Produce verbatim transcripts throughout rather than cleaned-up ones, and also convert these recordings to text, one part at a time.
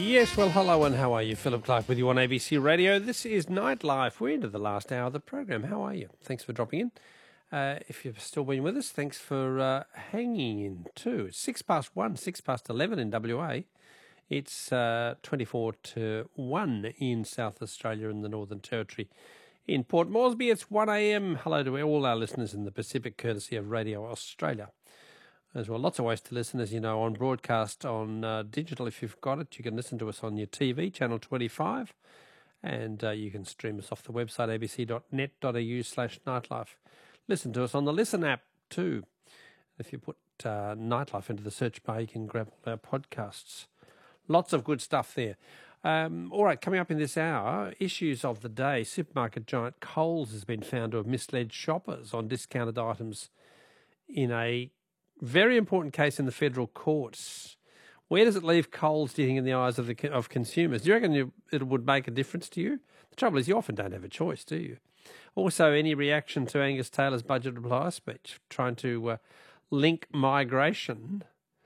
Yes, well, hello and how are you? Philip Clark with you on A B C Radio. This is Nightlife. We're into the last hour of the program. How are you? Thanks for dropping in. Uh, if you've still been with us, thanks for uh, hanging in too. It's six past one, six past eleven in W A. It's uh, twenty-four to one in South Australia and the Northern Territory. In Port Moresby, it's one a m. Hello to all our listeners in the Pacific, courtesy of Radio Australia. There's well, lots of ways to listen, as you know, on broadcast, on uh, digital. If you've got it, you can listen to us on your T V, channel twenty-five, and uh, you can stream us off the website, abc.net.au slash nightlife. Listen to us on the Listen app too. If you put uh, Nightlife into the search bar, you can grab all our podcasts. Lots of good stuff there. Um, all right, coming up in this hour, issues of the day. Supermarket giant Coles has been found to have misled shoppers on discounted items in a very important case in the federal courts. Where does it leave Coles, do you think, in the eyes of the of consumers? Do you reckon you, it would make a difference to you? The trouble is you often don't have a choice, do you? Also, any reaction to Angus Taylor's budget reply speech, trying to uh, link migration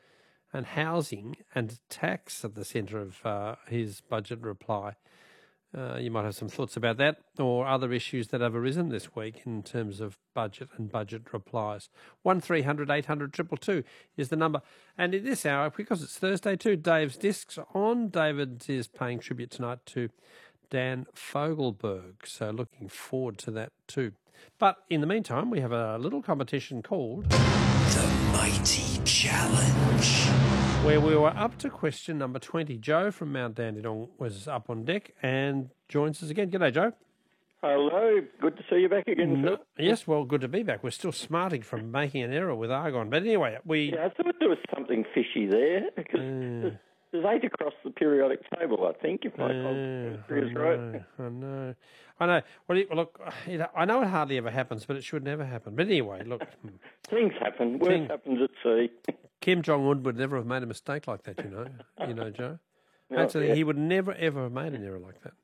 and housing and tax at the centre of uh, his budget reply? Uh, you might have some thoughts about that or other issues that have arisen this week in terms of budget and budget replies. one three hundred eight hundred two two two is the number. And in this hour, because it's Thursday too, Dave's Discs on. David is paying tribute tonight to Dan Fogelberg, so looking forward to that too. But in the meantime, we have a little competition called The Mighty Challenge, where we were up to question number twenty. Joe from Mount Dandenong was up on deck and joins us again. G'day, Joe. Hello, good to see you back again, No, Phil. yes, well, good to be back. We're still smarting from making an error with Argon. But anyway, we... Yeah, I thought there was something fishy there, because Uh, there's, there's eight across the periodic table, I think, if my uh, chemistry is I right. know, I know. I know. Well, it- look, you know, I know it hardly ever happens, but it should never happen. But anyway, look, Things happen. Worse Thing- happens at sea. Kim Jong-un would never have made a mistake like that, you know, you know, Joe. Oh, Actually, yeah. he would never, ever have made an error like that.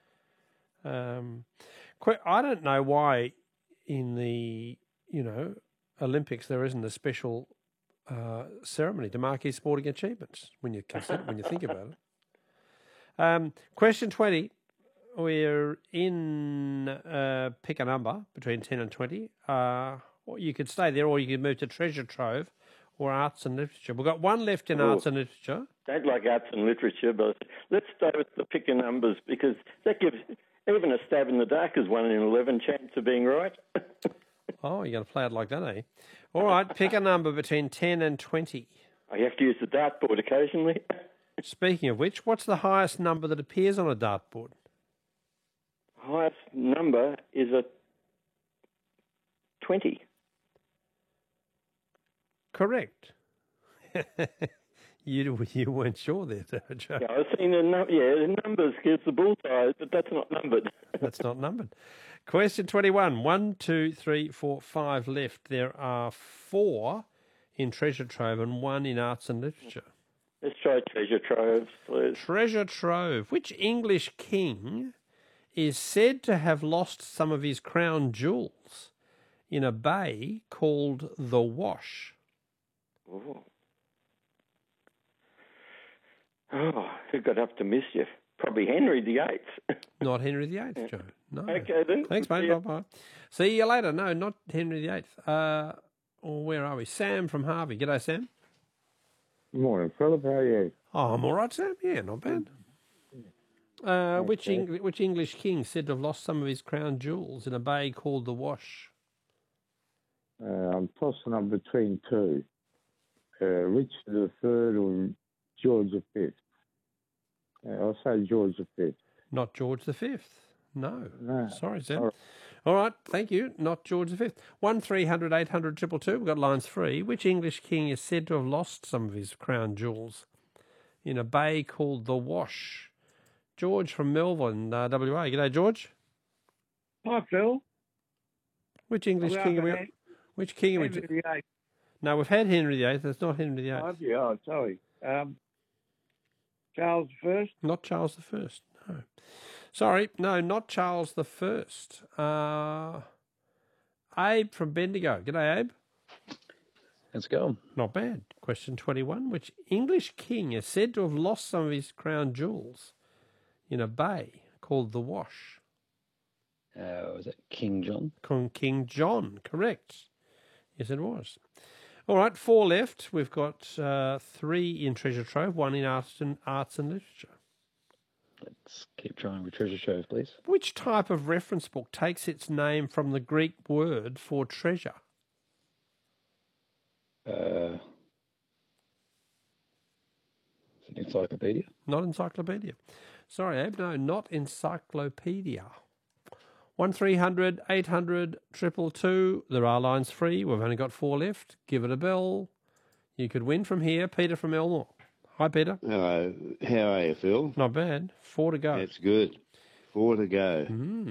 Um, que- I don't know why in the, you know, Olympics there isn't a special uh, ceremony to mark his sporting achievements when you consider, when you think about it. Um, question twenty. We're in uh, pick a number between ten and twenty. Uh, or you could stay there, or you could move to treasure trove or arts and literature. We've got one left in Oh. arts and literature. Don't like arts and literature, but let's stay with the picker numbers, because that gives even a stab in the dark is one in eleven chance of being right. Oh, you're going to play it like that, eh? All right, pick a number between ten and twenty. I have to use the dartboard occasionally. Speaking of which, what's the highest number that appears on a dartboard? Highest number is a twenty. Correct. you you weren't sure there, Joe. Yeah, I've seen the num- yeah, the numbers gives the bullseye, but that's not numbered. That's not numbered. Question twenty-one. One, two, three, four, five left. There are four in treasure trove and one in arts and literature. Let's try treasure troves, please. Treasure trove. Which English king is said to have lost some of his crown jewels in a bay called the Wash? Oh, oh who got up to mischief? Probably Henry the Eighth. Not Henry the Eighth, Joe. No. Okay, then. Thanks, mate. See ya. Bye-bye. See you later. No, not Henry the Eighth. Uh, oh, where are we? Sam from Harvey. G'day, Sam. Good morning, Philip. How are you? Oh, I'm all right, Sam. Yeah, not bad. Uh, which Eng- which English king said to have lost some of his crown jewels in a bay called the Wash? Uh, I'm tossing up between two. Uh, Richard the Third or George the Fifth. Uh, I'll say George the Fifth. Not George the Fifth. No. No. Sorry, Sam. All right. All right, thank you. Not George the Fifth. One three hundred eight hundred triple two. We've got lines free. Which English king is said to have lost some of his crown jewels in a bay called the Wash? George from Melbourne, uh, W A. G'day, George. Hi, Phil. Which English Well, king are we? Hen- Which king are we? Henry the Eighth. No, we've had Henry the Eighth. That's not Henry the Eighth. Oh, yeah, oh, sorry. Um, Charles the First. Not Charles the First. No. Sorry, no, not Charles the First. Uh, Abe from Bendigo. G'day, Abe. Let's go. Not bad. Question twenty-one. Which English king is said to have lost some of his crown jewels in a bay called the Wash? Uh, was it King John? King King John, correct. Yes, it was. All right, four left. We've got uh, three in Treasure Trove, one in arts and, arts and literature. Let's keep trying with Treasure Trove, please. Which type of reference book takes its name from the Greek word for treasure? Uh, is it encyclopedia? Not encyclopedia. Sorry, Abe, no, not encyclopedia. One three hundred eight hundred triple two. There are lines free. We've only got four left. Give it a bell. You could win from here. Peter from Elmore. Hi, Peter. Hello. How are you, Phil? Not bad. Four to go. That's good. Four to go. Mm.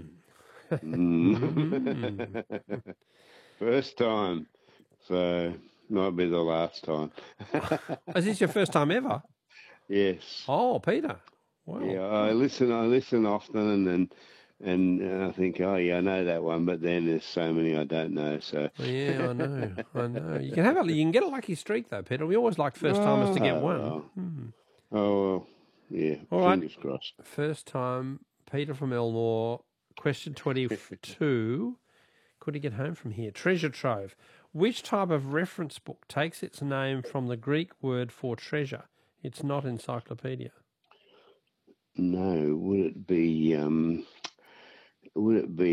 Mm. First time, so might be the last time. Is this your first time ever? Yes. Oh, Peter. Wow. Yeah, I listen. I listen often, and and I think, oh yeah, I know that one, but then there's so many I don't know. So yeah, I know. I know. You can have a, you can get a lucky streak though, Peter. We always like first timers to get one. Oh, Hmm. oh well, yeah. All right. Fingers crossed. First time, Peter from Elmore. Question twenty-two. Could he get home from here? Treasure Trove. Which type of reference book takes its name from the Greek word for treasure? It's not encyclopedia. No, would it be? Um, would it be?